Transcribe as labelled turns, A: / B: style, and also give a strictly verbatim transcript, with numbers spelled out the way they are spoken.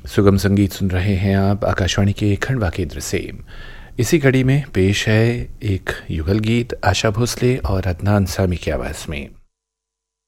A: सुगम संगीत सुन रहे हैं आप आकाशवाणी के खंडवा केंद्र से। इसी कड़ी में पेश है एक युगल गीत आशा भोसले और अदनान सामी की आवाज़ में।